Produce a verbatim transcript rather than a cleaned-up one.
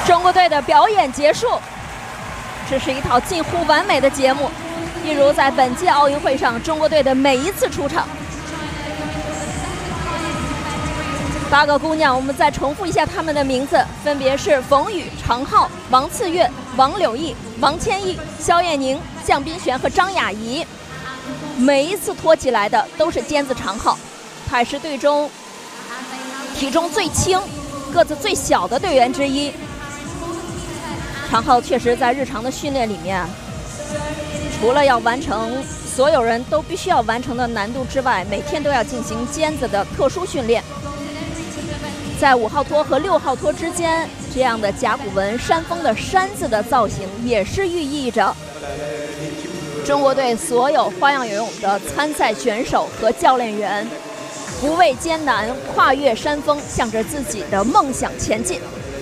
中国队的表演结束，这是一套近乎完美的节目，一如在本届奥运会上中国队的每一次出场。八个姑娘，我们再重复一下她们的名字，分别是冯宇、常浩、王次月、王柳毅、王千亿、肖艳宁、向彬璇和张雅怡。每一次托起来的都是尖子常浩，他也是队中体重最轻、个子最小的队员之一。常浩确实在日常的训练里面，除了要完成所有人都必须要完成的难度之外，每天都要进行尖子的特殊训练。在五号托和六号托之间，这样的甲骨文山峰的山字的造型，也是寓意着中国队所有花样游泳的参赛选手和教练员不畏艰难，跨越山峰，向着自己的梦想前进。